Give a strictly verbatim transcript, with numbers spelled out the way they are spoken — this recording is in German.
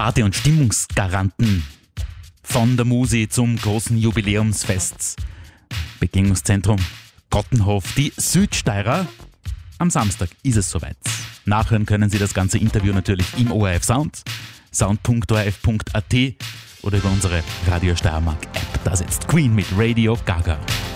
Party- und Stimmungsgaranten. Von der Musi zum großen Jubiläumsfest. Begegnungszentrum Gottenhof, die Südsteirer. Am Samstag ist es soweit. Nachhören können Sie das ganze Interview natürlich im O R F Sound, sound punkt o r f punkt a t oder über unsere Radio Steiermark App. Da sitzt Queen mit Radio Gaga.